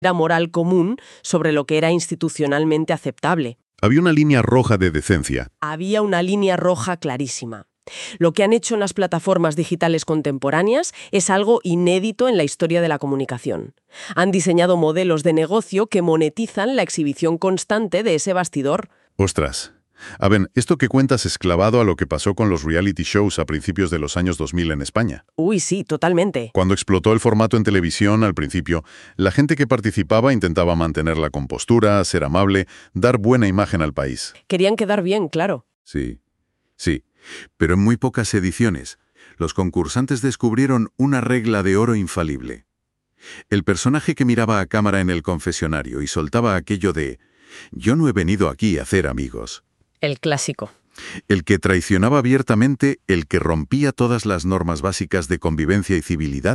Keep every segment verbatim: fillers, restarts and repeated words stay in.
Era moral común sobre lo que era institucionalmente aceptable. Había una línea roja de decencia. Había una línea roja clarísima. Lo que han hecho en las plataformas digitales contemporáneas es algo inédito en la historia de la comunicación. Han diseñado modelos de negocio que monetizan la exhibición constante de ese bastidor. Ostras. A ver, esto que cuentas es clavado a lo que pasó con los reality shows a principios de los años dos mil en España. Uy, sí, totalmente. Cuando explotó el formato en televisión al principio, la gente que participaba intentaba mantener la compostura, ser amable, dar buena imagen al país. Querían quedar bien, claro. Sí, sí. Pero en muy pocas ediciones, los concursantes descubrieron una regla de oro infalible. El personaje que miraba a cámara en el confesionario y soltaba aquello de «Yo no he venido aquí a hacer amigos». El clásico. El que traicionaba abiertamente, el que rompía todas las normas básicas de convivencia y civilidad,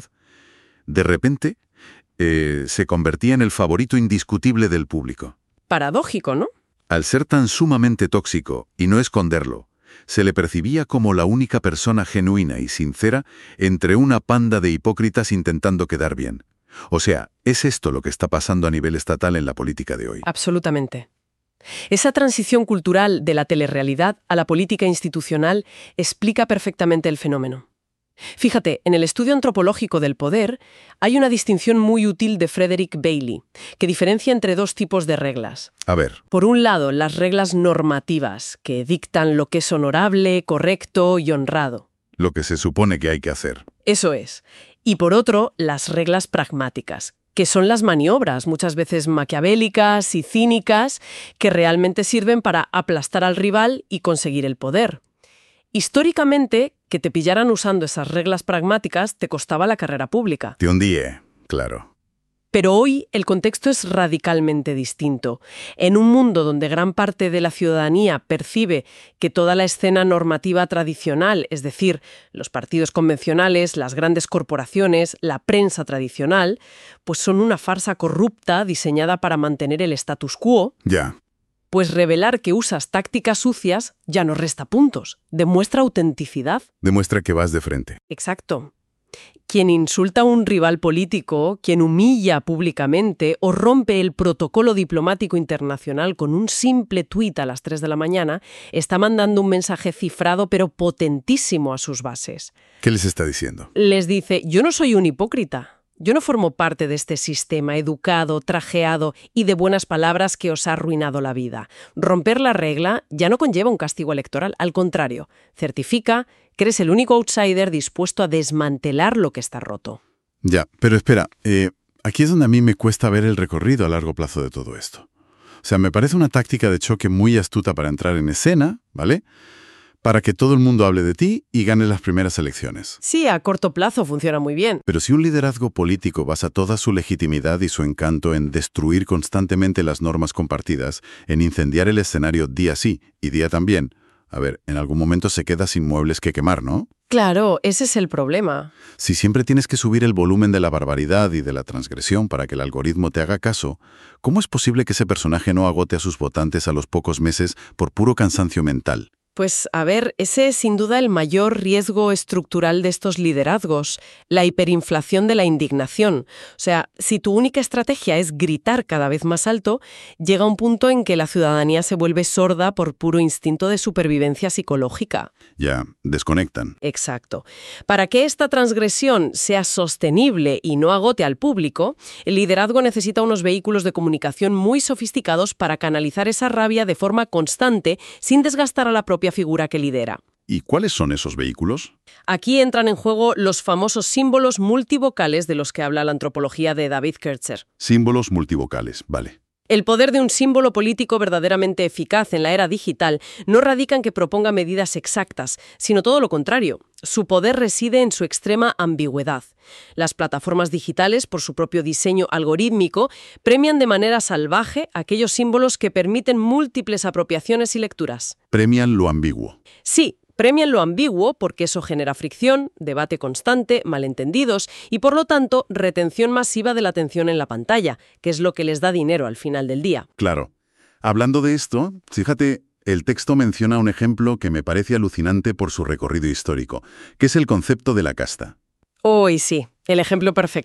de repente eh, se convertía en el favorito indiscutible del público. Paradójico, ¿no? Al ser tan sumamente tóxico y no esconderlo, se le percibía como la única persona genuina y sincera entre una panda de hipócritas intentando quedar bien. O sea, ¿es esto lo que está pasando a nivel estatal en la política de hoy? Absolutamente. Esa transición cultural de la telerrealidad a la política institucional explica perfectamente el fenómeno. Fíjate, en el estudio antropológico del poder hay una distinción muy útil de Frederick Bailey, que diferencia entre dos tipos de reglas. A ver. Por un lado, las reglas normativas, que dictan lo que es honorable, correcto y honrado. Lo que se supone que hay que hacer. Eso es. Y por otro, las reglas pragmáticas, que son las maniobras, muchas veces maquiavélicas y cínicas, que realmente sirven para aplastar al rival y conseguir el poder. Históricamente, que te pillaran usando esas reglas pragmáticas te costaba la carrera pública. Te hundía, claro. Pero hoy el contexto es radicalmente distinto. En un mundo donde gran parte de la ciudadanía percibe que toda la escena normativa tradicional, es decir, los partidos convencionales, las grandes corporaciones, la prensa tradicional, pues son una farsa corrupta diseñada para mantener el status quo, Ya. pues revelar que usas tácticas sucias ya no resta puntos, demuestra autenticidad. Demuestra que vas de frente. Exacto. Quien insulta a un rival político, quien humilla públicamente o rompe el protocolo diplomático internacional con un simple tuit a las tres de la mañana, está mandando un mensaje cifrado pero potentísimo a sus bases. ¿Qué les está diciendo? Les dice, yo no soy un hipócrita. Yo no formo parte de este sistema educado, trajeado y de buenas palabras que os ha arruinado la vida. Romper la regla ya no conlleva un castigo electoral, al contrario, certifica que eres el único outsider dispuesto a desmantelar lo que está roto. Ya, pero espera, eh, aquí es donde a mí me cuesta ver el recorrido a largo plazo de todo esto. O sea, me parece una táctica de choque muy astuta para entrar en escena, ¿vale?, para que todo el mundo hable de ti y gane las primeras elecciones. Sí, a corto plazo funciona muy bien. Pero si un liderazgo político basa toda su legitimidad y su encanto en destruir constantemente las normas compartidas, en incendiar el escenario día sí y día también, a ver, en algún momento se queda sin muebles que quemar, ¿no? Claro, ese es el problema. Si siempre tienes que subir el volumen de la barbaridad y de la transgresión para que el algoritmo te haga caso, ¿cómo es posible que ese personaje no agote a sus votantes a los pocos meses por puro cansancio mental? Pues, a ver, ese es sin duda el mayor riesgo estructural de estos liderazgos, la hiperinflación de la indignación. O sea, si tu única estrategia es gritar cada vez más alto, llega un punto en que la ciudadanía se vuelve sorda por puro instinto de supervivencia psicológica. Ya, desconectan. Exacto. Para que esta transgresión sea sostenible y no agote al público, el liderazgo necesita unos vehículos de comunicación muy sofisticados para canalizar esa rabia de forma constante sin desgastar a la propia figura que lidera. ¿Y cuáles son esos vehículos? Aquí entran en juego los famosos símbolos multivocales de los que habla la antropología de David Kertzer. Símbolos multivocales, vale. El poder de un símbolo político verdaderamente eficaz en la era digital no radica en que proponga medidas exactas, sino todo lo contrario. Su poder reside en su extrema ambigüedad. Las plataformas digitales, por su propio diseño algorítmico, premian de manera salvaje aquellos símbolos que permiten múltiples apropiaciones y lecturas. Premian lo ambiguo. Sí. Premian lo ambiguo porque eso genera fricción, debate constante, malentendidos y, por lo tanto, retención masiva de la atención en la pantalla, que es lo que les da dinero al final del día. Claro. Hablando de esto, fíjate, el texto menciona un ejemplo que me parece alucinante por su recorrido histórico, que es el concepto de la casta. Oh, y sí, el ejemplo perfecto.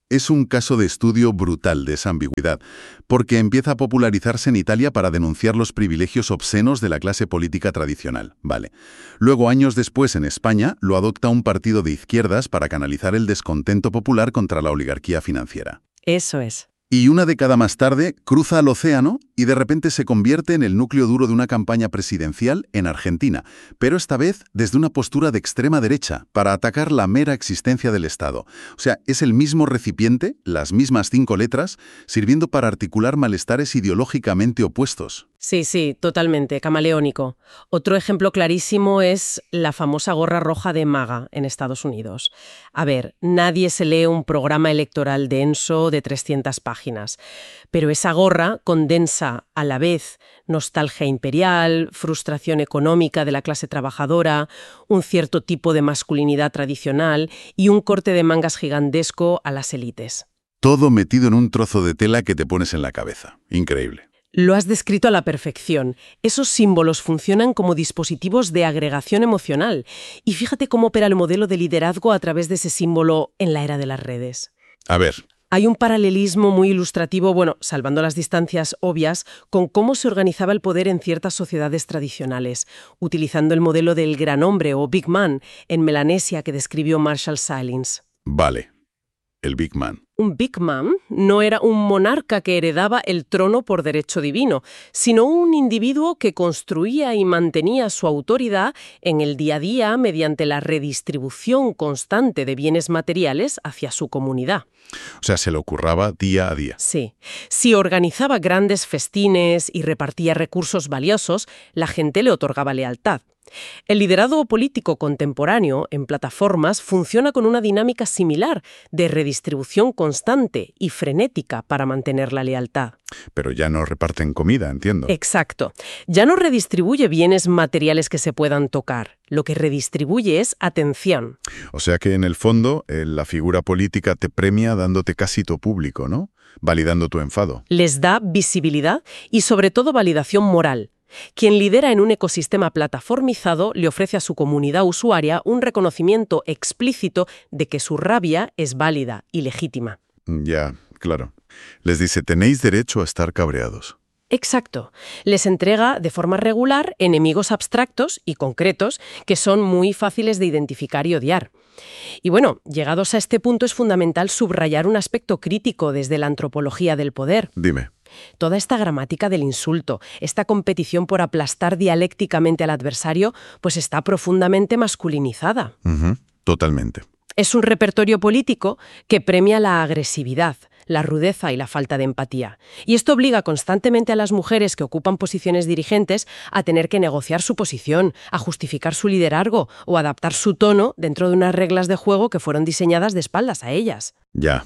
Es un caso de estudio brutal de esa ambigüedad, porque empieza a popularizarse en Italia para denunciar los privilegios obscenos de la clase política tradicional. Vale. Luego, años después, en España, lo adopta un partido de izquierdas para canalizar el descontento popular contra la oligarquía financiera. Eso es. Y una década más tarde, cruza el océano y de repente se convierte en el núcleo duro de una campaña presidencial en Argentina, pero esta vez desde una postura de extrema derecha, para atacar la mera existencia del Estado. O sea, es el mismo recipiente, las mismas cinco letras, sirviendo para articular malestares ideológicamente opuestos. Sí, sí, totalmente, camaleónico. Otro ejemplo clarísimo es la famosa gorra roja de MAGA en Estados Unidos. A ver, nadie se lee un programa electoral denso de trescientas páginas, pero esa gorra condensa a la vez nostalgia imperial, frustración económica de la clase trabajadora, un cierto tipo de masculinidad tradicional y un corte de mangas gigantesco a las élites. Todo metido en un trozo de tela que te pones en la cabeza. Increíble. Lo has descrito a la perfección. Esos símbolos funcionan como dispositivos de agregación emocional. Y fíjate cómo opera el modelo de liderazgo a través de ese símbolo en la era de las redes. A ver. Hay un paralelismo muy ilustrativo, bueno, salvando las distancias obvias, con cómo se organizaba el poder en ciertas sociedades tradicionales, utilizando el modelo del gran hombre o Big Man en Melanesia que describió Marshall Sahlins. Vale. El Big Man. Un Big Man no era un monarca que heredaba el trono por derecho divino, sino un individuo que construía y mantenía su autoridad en el día a día mediante la redistribución constante de bienes materiales hacia su comunidad. O sea, se lo curraba día a día. Sí. Si organizaba grandes festines y repartía recursos valiosos, la gente le otorgaba lealtad. El liderazgo político contemporáneo en plataformas funciona con una dinámica similar de redistribución constante y frenética para mantener la lealtad. Pero ya no reparten comida, entiendo. Exacto. Ya no redistribuye bienes materiales que se puedan tocar. Lo que redistribuye es atención. O sea que en el fondo eh, la figura política te premia dándote casito público, ¿no? Validando tu enfado. Les da visibilidad y sobre todo validación moral. Quien lidera en un ecosistema plataformizado le ofrece a su comunidad usuaria un reconocimiento explícito de que su rabia es válida y legítima. Ya, claro. Les dice, tenéis derecho a estar cabreados. Exacto. Les entrega de forma regular enemigos abstractos y concretos que son muy fáciles de identificar y odiar. Y bueno, llegados a este punto es fundamental subrayar un aspecto crítico desde la antropología del poder. Dime. Toda esta gramática del insulto, esta competición por aplastar dialécticamente al adversario, pues está profundamente masculinizada. Uh-huh. Totalmente. Es un repertorio político que premia la agresividad, la rudeza y la falta de empatía. Y esto obliga constantemente a las mujeres que ocupan posiciones dirigentes a tener que negociar su posición, a justificar su liderazgo o adaptar su tono dentro de unas reglas de juego que fueron diseñadas de espaldas a ellas. Ya.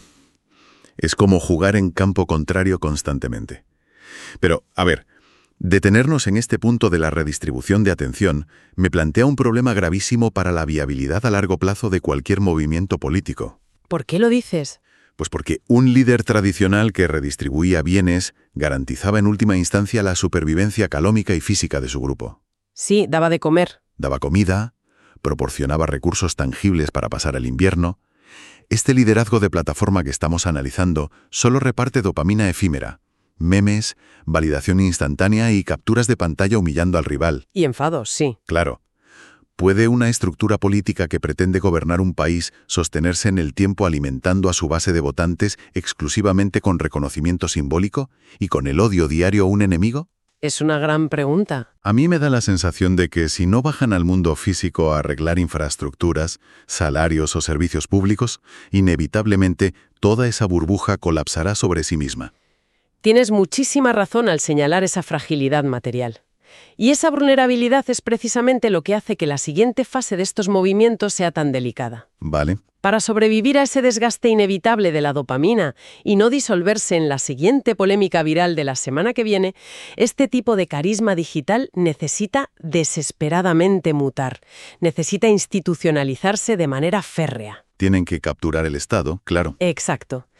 Es como jugar en campo contrario constantemente. Pero, a ver, detenernos en este punto de la redistribución de atención me plantea un problema gravísimo para la viabilidad a largo plazo de cualquier movimiento político. ¿Por qué lo dices? Pues porque un líder tradicional que redistribuía bienes garantizaba en última instancia la supervivencia calómica y física de su grupo. Sí, daba de comer. Daba comida, proporcionaba recursos tangibles para pasar el invierno. Este liderazgo de plataforma que estamos analizando solo reparte dopamina efímera, memes, validación instantánea y capturas de pantalla humillando al rival. Y enfados, sí. Claro. ¿Puede una estructura política que pretende gobernar un país sostenerse en el tiempo alimentando a su base de votantes exclusivamente con reconocimiento simbólico y con el odio diario a un enemigo? Es una gran pregunta. A mí me da la sensación de que si no bajan al mundo físico a arreglar infraestructuras, salarios o servicios públicos, inevitablemente toda esa burbuja colapsará sobre sí misma. Tienes muchísima razón al señalar esa fragilidad material. Y esa vulnerabilidad es precisamente lo que hace que la siguiente fase de estos movimientos sea tan delicada. Vale. Para sobrevivir a ese desgaste inevitable de la dopamina y no disolverse en la siguiente polémica viral de la semana que viene, este tipo de carisma digital necesita desesperadamente mutar, necesita institucionalizarse de manera férrea. Tienen que capturar el Estado, claro. Exacto.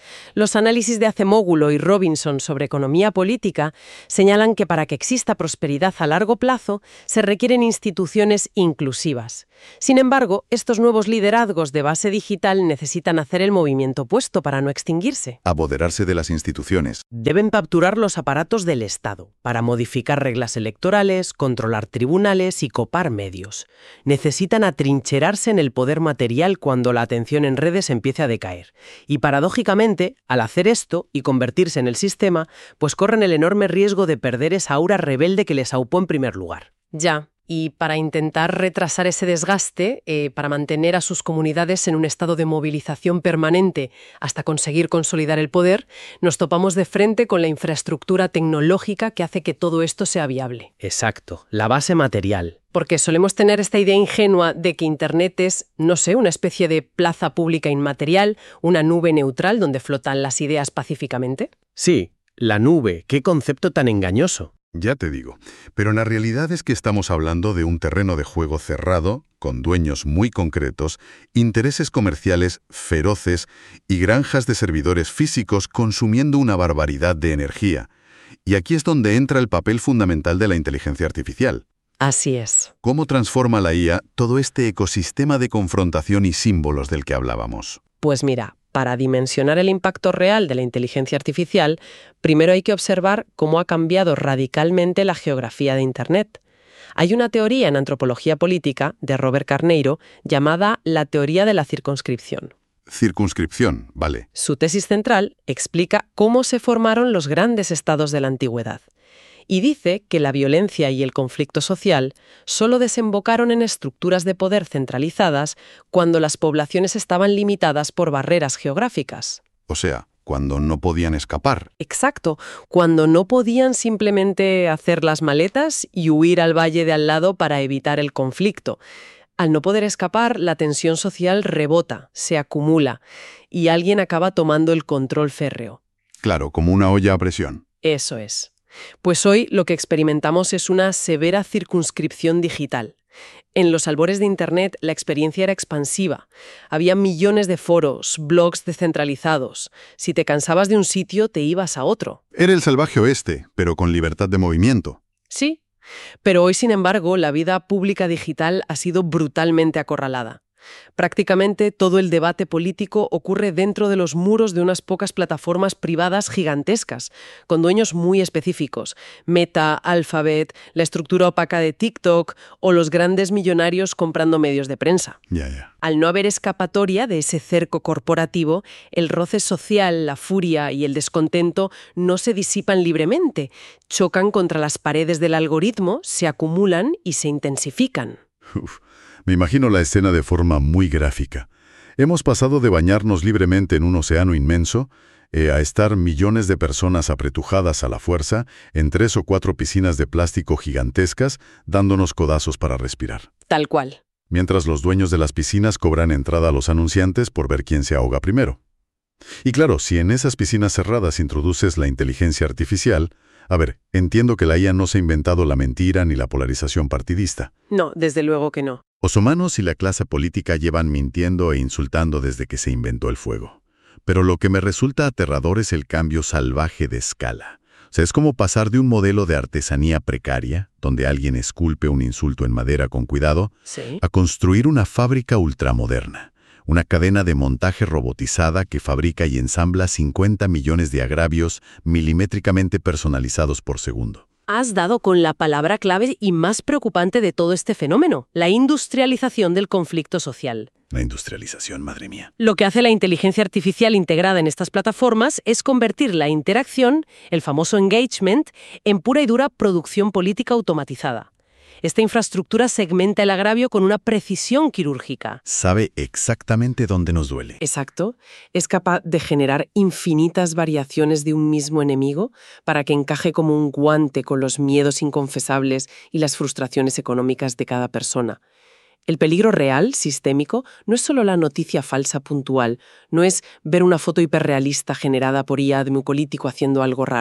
Los análisis de Acemoglu y Robinson sobre economía política señalan que para que exista prosperidad a largo plazo se requieren instituciones inclusivas. Sin embargo, estos nuevos liderazgos de base digital necesitan hacer el movimiento opuesto para no extinguirse. Apoderarse de las instituciones. Deben capturar los aparatos del Estado para modificar reglas electorales, controlar tribunales y copar medios. Necesitan atrincherarse en el poder material cuando la atención en redes empiece a decaer. Y paradójicamente, al hacer esto y convertirse en el sistema, pues corren el enorme riesgo de perder esa aura rebelde que les aupó en primer lugar. Ya. Y para intentar retrasar ese desgaste, eh, para mantener a sus comunidades en un estado de movilización permanente hasta conseguir consolidar el poder, nos topamos de frente con la infraestructura tecnológica que hace que todo esto sea viable. Exacto, la base material. Porque solemos tener esta idea ingenua de que Internet es, no sé, una especie de plaza pública inmaterial, una nube neutral donde flotan las ideas pacíficamente. Sí, la nube, qué concepto tan engañoso. Ya te digo, pero la realidad es que estamos hablando de un terreno de juego cerrado, con dueños muy concretos, intereses comerciales feroces y granjas de servidores físicos consumiendo una barbaridad de energía. Y aquí es donde entra el papel fundamental de la inteligencia artificial. Así es. ¿Cómo transforma la I A todo este ecosistema de confrontación y símbolos del que hablábamos? Pues mira, para dimensionar el impacto real de la inteligencia artificial, primero hay que observar cómo ha cambiado radicalmente la geografía de Internet. Hay una teoría en antropología política de Robert Carneiro llamada la teoría de la circunscripción. Circunscripción, vale. Su tesis central explica cómo se formaron los grandes estados de la antigüedad. Y dice que la violencia y el conflicto social solo desembocaron en estructuras de poder centralizadas cuando las poblaciones estaban limitadas por barreras geográficas. O sea, cuando no podían escapar. Exacto, cuando no podían simplemente hacer las maletas y huir al valle de al lado para evitar el conflicto. Al no poder escapar, la tensión social rebota, se acumula, y alguien acaba tomando el control férreo. Claro, como una olla a presión. Eso es. Pues hoy lo que experimentamos es una severa circunscripción digital. En los albores de Internet la experiencia era expansiva. Había millones de foros, blogs descentralizados. Si te cansabas de un sitio, te ibas a otro. Era el salvaje oeste, pero con libertad de movimiento. Sí, pero hoy, sin embargo, la vida pública digital ha sido brutalmente acorralada. Prácticamente todo el debate político ocurre dentro de los muros de unas pocas plataformas privadas gigantescas, con dueños muy específicos. Meta, Alphabet, la estructura opaca de TikTok o los grandes millonarios comprando medios de prensa. Ya, ya. Al no haber escapatoria de ese cerco corporativo, el roce social, la furia y el descontento no se disipan libremente. Chocan contra las paredes del algoritmo, se acumulan y se intensifican. Uf. Me imagino la escena de forma muy gráfica. Hemos pasado de bañarnos libremente en un océano inmenso eh, a estar millones de personas apretujadas a la fuerza en tres o cuatro piscinas de plástico gigantescas dándonos codazos para respirar. Tal cual. Mientras los dueños de las piscinas cobran entrada a los anunciantes por ver quién se ahoga primero. Y claro, si en esas piscinas cerradas introduces la inteligencia artificial, a ver, entiendo que la I A no se ha inventado la mentira ni la polarización partidista. No, desde luego que no. Los humanos y la clase política llevan mintiendo e insultando desde que se inventó el fuego. Pero lo que me resulta aterrador es el cambio salvaje de escala. O sea, es como pasar de un modelo de artesanía precaria, donde alguien esculpe un insulto en madera con cuidado, ¿Sí? a construir una fábrica ultramoderna. Una cadena de montaje robotizada que fabrica y ensambla cincuenta millones de agravios milimétricamente personalizados por segundo. Has dado con la palabra clave y más preocupante de todo este fenómeno, la industrialización del conflicto social. La industrialización, madre mía. Lo que hace la inteligencia artificial integrada en estas plataformas es convertir la interacción, el famoso engagement, en pura y dura producción política automatizada. Esta infraestructura segmenta el agravio con una precisión quirúrgica. Sabe exactamente dónde nos duele. Exacto. Es capaz de generar infinitas variaciones de un mismo enemigo para que encaje como un guante con los miedos inconfesables y las frustraciones económicas de cada persona. El peligro real, sistémico, no es solo la noticia falsa puntual, no es ver una foto hiperrealista generada por I A de un político haciendo algo raro.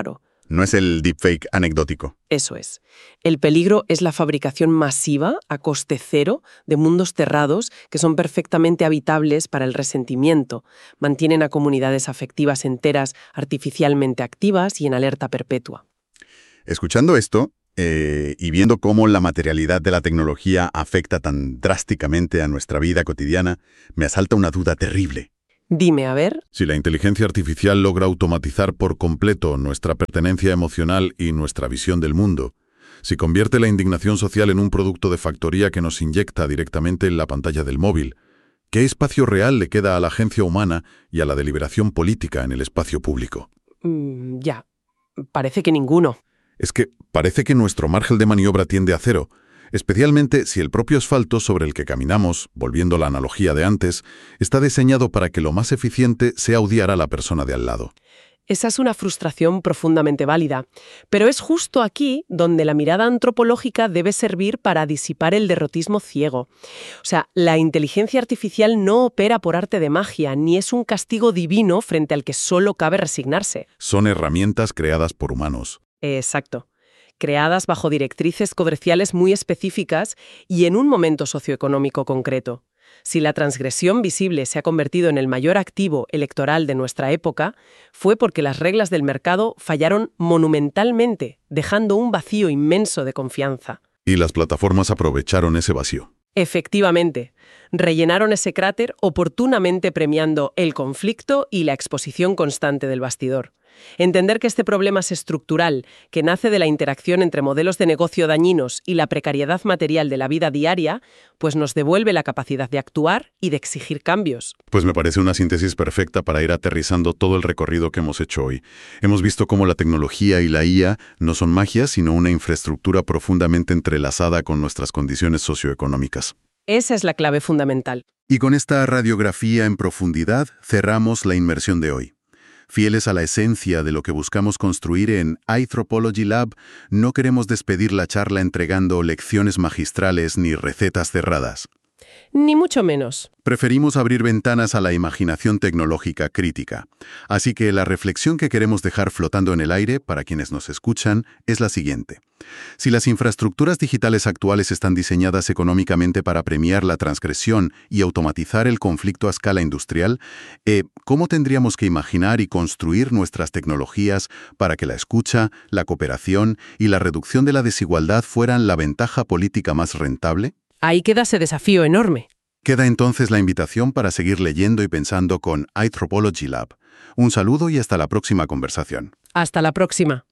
no es el deepfake anecdótico. Eso es. El peligro es la fabricación masiva, a coste cero, de mundos cerrados que son perfectamente habitables para el resentimiento, mantienen a comunidades afectivas enteras artificialmente activas y en alerta perpetua. Escuchando esto, eh, y viendo cómo la materialidad de la tecnología afecta tan drásticamente a nuestra vida cotidiana, me asalta una duda terrible. Dime, a ver. Si la inteligencia artificial logra automatizar por completo nuestra pertenencia emocional y nuestra visión del mundo, si convierte la indignación social en un producto de factoría que nos inyecta directamente en la pantalla del móvil, ¿qué espacio real le queda a la agencia humana y a la deliberación política en el espacio público? Mm, ya, parece que ninguno. Es que parece que nuestro margen de maniobra tiende a cero, especialmente si el propio asfalto sobre el que caminamos, volviendo a la analogía de antes, está diseñado para que lo más eficiente sea odiar a la persona de al lado. Esa es una frustración profundamente válida, pero es justo aquí donde la mirada antropológica debe servir para disipar el derrotismo ciego. O sea, la inteligencia artificial no opera por arte de magia, ni es un castigo divino frente al que solo cabe resignarse. Son herramientas creadas por humanos. Exacto. Creadas bajo directrices codreciales muy específicas y en un momento socioeconómico concreto. Si la transgresión visible se ha convertido en el mayor activo electoral de nuestra época, fue porque las reglas del mercado fallaron monumentalmente, dejando un vacío inmenso de confianza. Y las plataformas aprovecharon ese vacío. Efectivamente, rellenaron ese cráter oportunamente premiando el conflicto y la exposición constante del bastidor. Entender que este problema es estructural, que nace de la interacción entre modelos de negocio dañinos y la precariedad material de la vida diaria, pues nos devuelve la capacidad de actuar y de exigir cambios. Pues me parece una síntesis perfecta para ir aterrizando todo el recorrido que hemos hecho hoy. Hemos visto cómo la tecnología y la I A no son magia, sino una infraestructura profundamente entrelazada con nuestras condiciones socioeconómicas. Esa es la clave fundamental. Y con esta radiografía en profundidad cerramos la inmersión de hoy. Fieles a la esencia de lo que buscamos construir en iThropology Lab, no queremos despedir la charla entregando lecciones magistrales ni recetas cerradas. Ni mucho menos. Preferimos abrir ventanas a la imaginación tecnológica crítica. Así que la reflexión que queremos dejar flotando en el aire para quienes nos escuchan es la siguiente. Si las infraestructuras digitales actuales están diseñadas económicamente para premiar la transgresión y automatizar el conflicto a escala industrial, eh, ¿cómo tendríamos que imaginar y construir nuestras tecnologías para que la escucha, la cooperación y la reducción de la desigualdad fueran la ventaja política más rentable? Ahí queda ese desafío enorme. Queda entonces la invitación para seguir leyendo y pensando con iThropology Lab. Un saludo y hasta la próxima conversación. Hasta la próxima.